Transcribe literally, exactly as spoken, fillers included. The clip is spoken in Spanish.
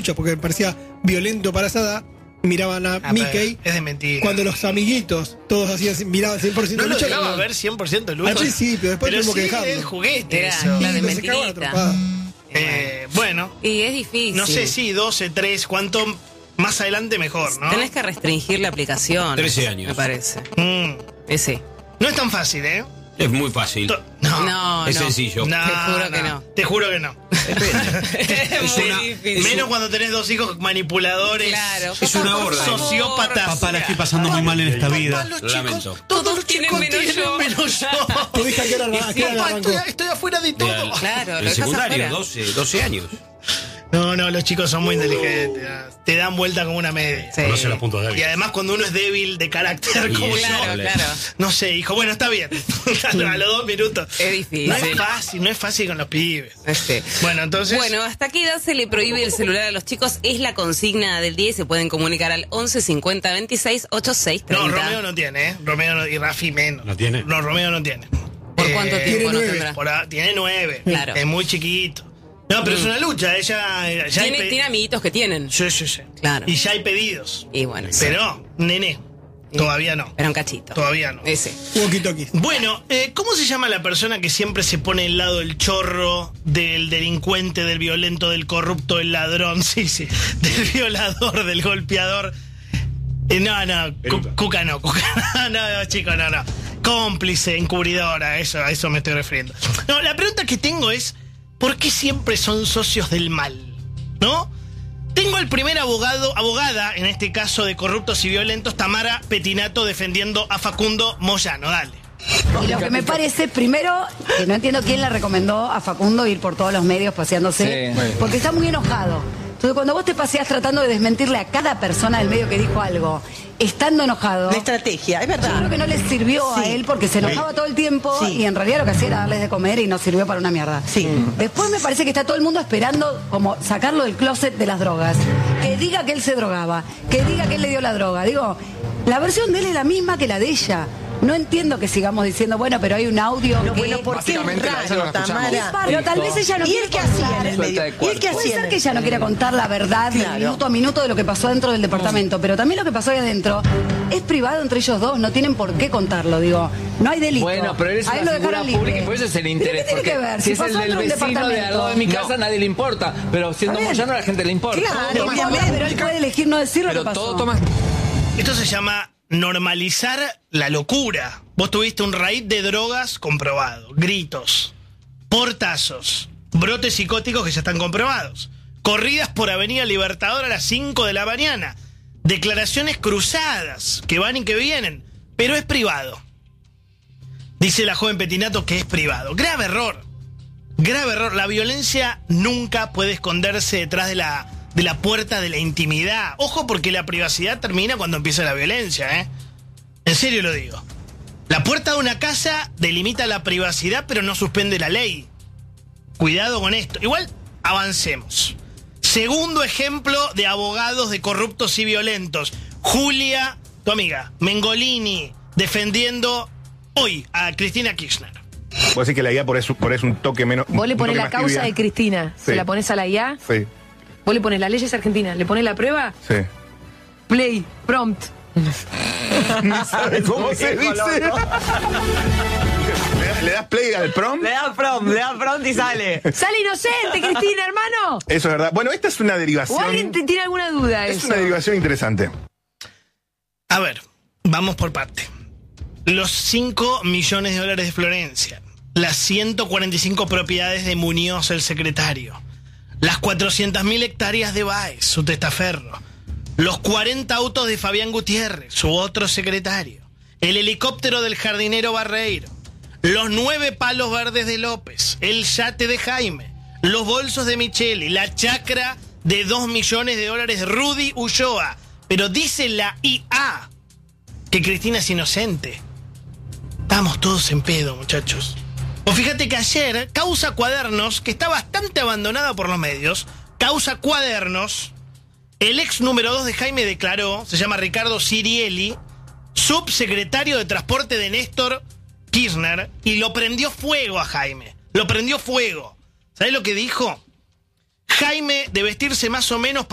lucha porque me parecía violento para esa edad. Miraban a Ah, Mickey. Es de mentira. Cuando los amiguitos, todos hacían, miraban cien por ciento No lo lucha. llegaba a ver cien por ciento lucha. Al principio, después pero tuvimos sí que dejarlo. es juguete Era eso. la de Y se cagaba la mentirita. trompada. Eh, bueno, Y es difícil. no sé si doce, tres, cuánto más adelante mejor, ¿no? Tenés que restringir la aplicación. trece años. Me parece. Mm. Ese. No es tan fácil, ¿eh? Es muy fácil. To- No. No, es no. sencillo. No, Te juro que no. Te juro que no. Es una- muy difícil. Menos cuando tenés dos hijos manipuladores. Claro. Es una horda. Sociópatas. Papá, la estoy pasando muy mal en esta vida. Los Lo chicos, lamento. todos los tienen chicos menos tienen yo. menos yo. Tu hija que era la que era la Papá, arrancó. estoy, estoy afuera de todo. Del- Claro, lo del dejás secundario, afuera. doce, doce años. No, no, los chicos son muy inteligentes. Te dan vuelta como una media. Sí. Conoce los puntos Y débiles. además cuando uno es débil de carácter Y como eso, yo. Claro, Yo- claro. No sé, hijo, bueno, está bien. A los dos minutos. Es difícil. No es fácil, no es fácil con los pibes. Este. Bueno, entonces. Bueno, ¿hasta qué edad se le prohíbe el celular a los chicos? Es la consigna del día y se pueden comunicar al once cincuenta veintiséis ochenta y seis No, treinta. Romeo no tiene, ¿eh? Romeo no- y Rafi menos. ¿No tiene? No, Romeo no tiene. ¿Por Eh, cuánto tiempo tiene no nueve. tendrá? por a- tiene nueve. Claro. Es muy chiquito. No, pero es una lucha. Ella. Ya hay Tiene, pe- tiene amiguitos que tienen. Sí, sí, sí. Claro. Y ya hay pedidos. Y bueno, sí. Pero, nene, todavía no. Era un cachito. Todavía no. Ese. Walkie-talkie. Bueno, eh, ¿cómo se llama la persona que siempre se pone al lado del chorro, del delincuente, del violento, del corrupto, del ladrón? Sí, sí. Del violador, del golpeador. Eh, no, no, cu- Peluca. Cuca no, Cuca no, no, chico, no, no. Cómplice, encubridora, eso, a eso me estoy refiriendo. No, la pregunta que tengo es, ¿por qué siempre son socios del mal? ¿No? Tengo al primer abogado, abogada, en este caso de corruptos y violentos, Tamara Petinato, defendiendo a Facundo Moyano. Dale. Y lo que me parece, primero, que no entiendo quién le recomendó a Facundo ir por todos los medios paseándose, Sí. porque está muy enojado. Entonces, cuando vos te paseás tratando de desmentirle a cada persona del medio que dijo algo, estando enojado, La estrategia, es yo creo verdad. que no le sirvió a Sí. él porque se enojaba todo el tiempo Sí. y en realidad lo que hacía era darles de comer y no sirvió para una mierda. Sí. Después me parece que está todo el mundo esperando como sacarlo del closet de las drogas. Que diga que él se drogaba, que diga que él le dio la droga. Digo, la versión de él es la misma que la de ella. No entiendo que sigamos diciendo, bueno, pero hay un audio No, que... bueno, porque es Básicamente, la esa no la raro, escuchamos. Tamara. Pero tal vez ella no ¿Y quiere él qué hacía en el contar. medio? ¿Y él qué Puede hacía ser en que el- ella no quiera contar la verdad del Claro. minuto a minuto de lo que pasó dentro del departamento, pero también lo que pasó ahí adentro es privado entre ellos dos, no tienen por qué contarlo, digo, no hay delito. Bueno, pero él es A él una lo figura dejaron libre. pública y por eso es el ¿Pero interés. qué tiene Porque que ver? si es pasó el del dentro de un vecino de al departamento. lado de mi No. casa, nadie le importa. Pero siendo Está bien. Moyano, a la gente le importa. Claro, No importa, obviamente. pero él puede elegir no decir lo Pero que pasó. todo toma. Esto se llama normalizar la locura. Vos tuviste un raíz de drogas comprobado, gritos, portazos, brotes psicóticos que ya están comprobados, corridas por Avenida Libertador a las cinco de la mañana, declaraciones cruzadas que van y que vienen, pero es privado. Dice la joven Petinato que es privado. Grave error. Grave error. La violencia nunca puede esconderse detrás de la, de la puerta de la intimidad. Ojo, porque la privacidad termina cuando empieza la violencia, ¿eh? En serio lo digo. La puerta de una casa delimita la privacidad, pero no suspende la ley. Cuidado con esto. Igual, avancemos. Segundo ejemplo de abogados de corruptos y violentos. Julia, tu amiga, Mengolini, defendiendo hoy a Cristina Kirchner. Vos decís que la I A por eso, por eso un toque menos. Vos le un pones toque la más causa tibia. de Cristina, Sí. se la pones a la I A, Sí, vos le pones las leyes argentinas, le pones la prueba, sí. play, prompt. No sabe cómo se dice. ¿Le, le das play al prom? Le da prom, le da prom y sale. ¡Sale inocente, Cristina, hermano! Eso es verdad. Bueno, esta es una ¿O derivación. alguien te tiene alguna duda? Es Eso? una derivación interesante. A ver, vamos por parte. Los cinco millones de dólares de Florencia, las ciento cuarenta y cinco propiedades de Muñoz, el secretario, las cuatrocientas mil hectáreas de Baez, su testaferro, los cuarenta autos de Fabián Gutiérrez, su otro secretario, el helicóptero del jardinero Barreiro, los nueve palos verdes de López, el yate de Jaime, los bolsos de Micheli, la chacra de dos millones de dólares de Rudy Ulloa. Pero dice la I A que Cristina es inocente. Estamos todos en pedo, muchachos. O fíjate que ayer, Causa Cuadernos, que está bastante abandonada por los medios, Causa Cuadernos, el ex número dos de Jaime declaró, se llama Ricardo Sirieli, subsecretario de Transporte de Néstor Kirchner, y lo prendió fuego a Jaime. Lo prendió fuego. ¿Sabés lo que dijo? Jaime, de vestirse más o menos